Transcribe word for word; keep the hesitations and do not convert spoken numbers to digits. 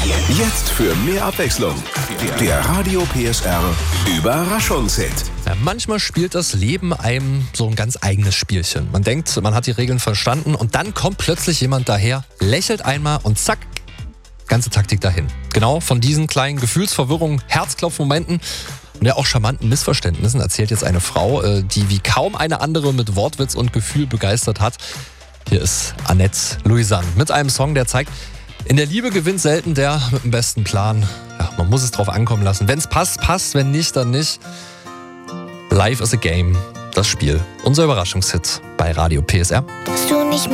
Jetzt für mehr Abwechslung. Der Radio P S R Überraschungshit. Ja, manchmal spielt das Leben einem so ein ganz eigenes Spielchen. Man denkt, man hat die Regeln verstanden und dann kommt plötzlich jemand daher, lächelt einmal und zack, ganze Taktik dahin. Genau von diesen kleinen Gefühlsverwirrungen, Herzklopfmomenten und ja auch charmanten Missverständnissen erzählt jetzt eine Frau, die wie kaum eine andere mit Wortwitz und Gefühl begeistert hat. Hier ist Annette Louisanne mit einem Song, der zeigt, in der Liebe gewinnt selten der mit dem besten Plan. Ja, man muss es drauf ankommen lassen. Wenn es passt, passt. Wenn nicht, dann nicht. Life is a Game. Das Spiel. Unser Überraschungshit bei Radio P S R. Dass du nicht mehr